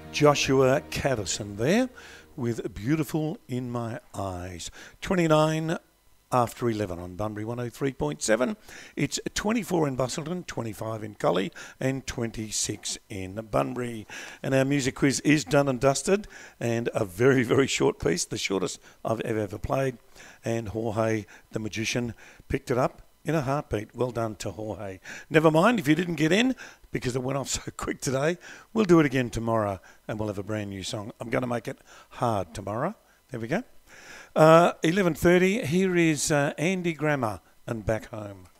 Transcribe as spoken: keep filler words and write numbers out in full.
Joshua Caddison there with Beautiful in My Eyes. twenty-nine after eleven on Bunbury one oh three point seven. It's twenty-four in Busselton, twenty-five in Collie and twenty-six in Bunbury. And our music quiz is done and dusted, and a very, very short piece, the shortest I've ever, ever played. And Jorge, the magician, picked it up in a heartbeat. Well done to Jorge. Never mind if you didn't get in, because it went off so quick today. We'll do it again tomorrow, and we'll have a brand new song. I'm going to make it hard tomorrow. There we go. Uh, eleven thirty, here is uh, Andy Grammer and Back Home.